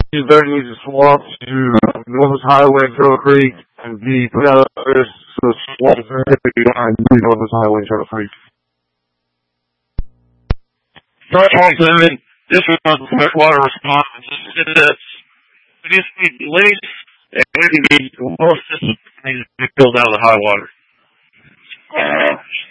There needs a swamp to Northwest Highway and Turtle Creek and be put out there so the swamp is typically behind Northwest Highway and Turtle Creek. North 27, this was the freshwater response. We just need leaks, and we can be most systems need to be filled out of the high water.